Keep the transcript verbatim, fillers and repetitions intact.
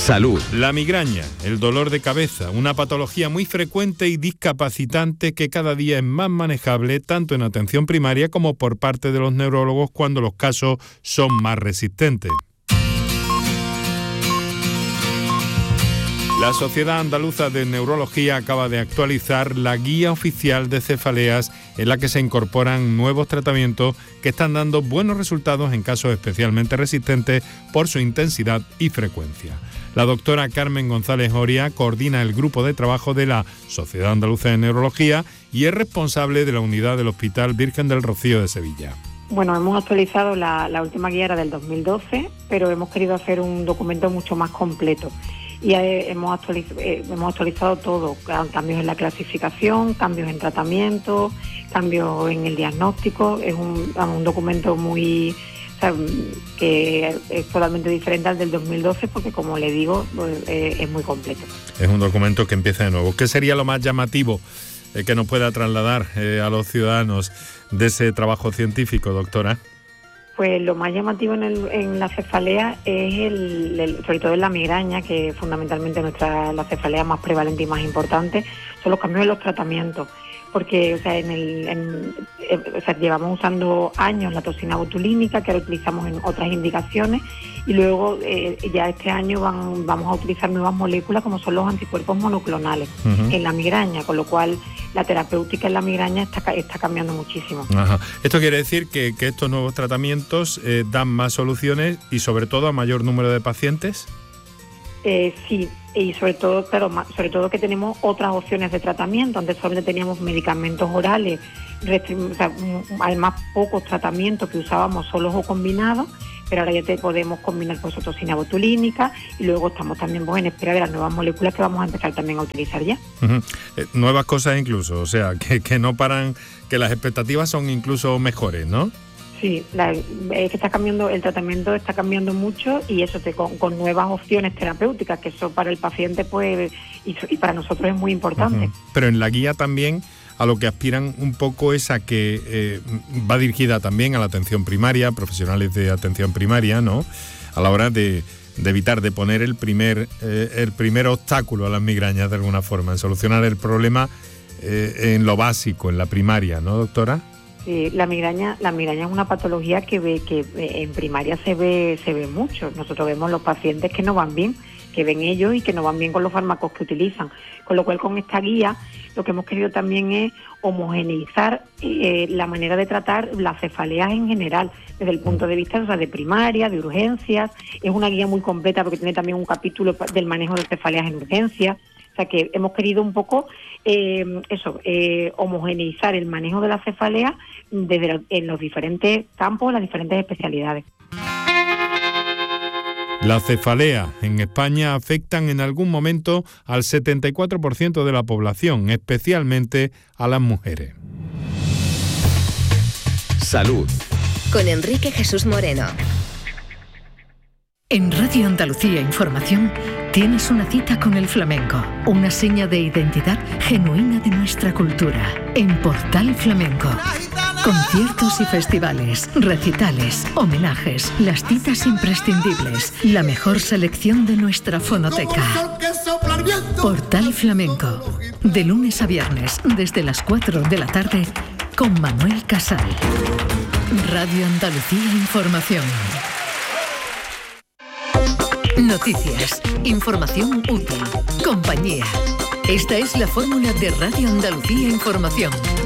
Salud. La migraña, el dolor de cabeza, una patología muy frecuente y discapacitante que cada día es más manejable tanto en atención primaria como por parte de los neurólogos cuando los casos son más resistentes. La Sociedad Andaluza de Neurología acaba de actualizar la guía oficial de cefaleas en la que se incorporan nuevos tratamientos que están dando buenos resultados en casos especialmente resistentes por su intensidad y frecuencia. La doctora Carmen González Oria coordina el grupo de trabajo de la Sociedad Andaluza de Neurología y es responsable de la unidad del Hospital Virgen del Rocío de Sevilla. Bueno, hemos actualizado la, la última guía era del dos mil doce, pero hemos querido hacer un documento mucho más completo. Y hemos actualizado, hemos actualizado todo, cambios en la clasificación, cambios en tratamiento, cambios en el diagnóstico. Es un, un documento muy, o sea, que es totalmente diferente al del dos mil doce porque, como le digo, pues, eh, es muy completo. Es un documento que empieza de nuevo. ¿Qué sería lo más llamativo eh, que nos pueda trasladar eh, a los ciudadanos de ese trabajo científico, doctora? Pues lo más llamativo en, el, en la cefalea es, el, el, sobre todo en la migraña, que fundamentalmente nuestra la cefalea más prevalente y más importante, son los cambios en los tratamientos. Porque o sea, en el, en, en, o sea, llevamos usando años la toxina botulínica, que ahora utilizamos en otras indicaciones, y luego eh, ya este año van, vamos a utilizar nuevas moléculas como son los anticuerpos monoclonales uh-huh. en la migraña, con lo cual la terapéutica en la migraña está, está cambiando muchísimo. Ajá. Esto quiere decir que, que estos nuevos tratamientos eh, dan más soluciones y sobre todo a mayor número de pacientes. Eh, sí, y sobre todo, claro, sobre todo que tenemos otras opciones de tratamiento. Antes solamente teníamos medicamentos orales, restri- o sea, además pocos tratamientos que usábamos solos o combinados, pero ahora ya te podemos combinar con toxina botulínica y luego estamos también pues, en espera de las nuevas moléculas que vamos a empezar también a utilizar ya. Uh-huh. Eh, nuevas cosas incluso, o sea, que, que no paran, que las expectativas son incluso mejores, ¿no? Sí, la, es que está cambiando, el tratamiento está cambiando mucho y eso te, con, con nuevas opciones terapéuticas, que eso para el paciente pues y, y para nosotros es muy importante. Uh-huh. Pero en la guía también a lo que aspiran un poco es a que eh, va dirigida también a la atención primaria, profesionales de atención primaria, ¿no? A la hora de, de evitar, de poner el primer, eh, el primer obstáculo a las migrañas de alguna forma, en solucionar el problema eh, en lo básico, en la primaria, ¿no, doctora? Sí, la migraña, la migraña es una patología que ve, que en primaria se ve, se ve mucho. Nosotros vemos los pacientes que no van bien, que ven ellos y que no van bien con los fármacos que utilizan. Con lo cual, con esta guía, lo que hemos querido también es homogeneizar eh, la manera de tratar las cefaleas en general, desde el punto de vista o sea, de primaria, de urgencias. Es una guía muy completa porque tiene también un capítulo del manejo de cefaleas en urgencias. O sea que hemos querido un poco eh, eso, eh, homogeneizar el manejo de la cefalea desde lo, en los diferentes campos, las diferentes especialidades. La cefalea en España afectan en algún momento al setenta y cuatro por ciento de la población, especialmente a las mujeres. Salud. Con Enrique Jesús Moreno. En Radio Andalucía Información tienes una cita con el flamenco, una seña de identidad genuina de nuestra cultura. En Portal Flamenco. Conciertos y festivales, recitales, homenajes, las citas imprescindibles, la mejor selección de nuestra fonoteca. Portal Flamenco. De lunes a viernes, desde las cuatro de la tarde, con Manuel Casal. Radio Andalucía Información. Noticias, información útil, compañía. Esta es la fórmula de Radio Andalucía Información.